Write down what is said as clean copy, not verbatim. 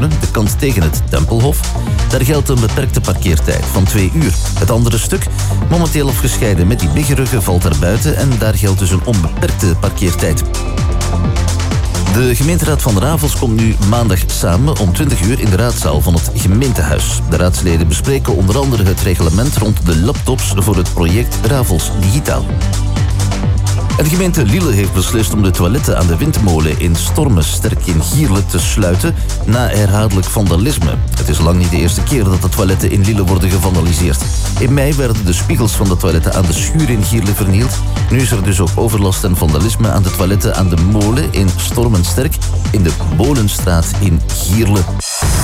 Molen, de kant tegen het Tempelhof. Daar geldt een beperkte parkeertijd van 2 uur. Het andere stuk, momenteel afgescheiden met die biggeruggen, valt daar buiten en daar geldt dus een onbeperkte parkeertijd. De gemeenteraad van Ravels komt nu maandag samen om 20 uur in de raadzaal van het gemeentehuis. De raadsleden bespreken onder andere het reglement rond de laptops voor het project Ravels Digitaal. En de gemeente Lille heeft beslist om de toiletten aan de windmolen in Stormensterk in Gierle te sluiten na herhaaldelijk vandalisme. Het is lang niet de eerste keer dat de toiletten in Lille worden gevandaliseerd. In mei werden de spiegels van de toiletten aan de schuur in Gierle vernield. Nu is er dus ook overlast en vandalisme aan de toiletten aan de molen in Stormensterk in de Bolenstraat in Gierle.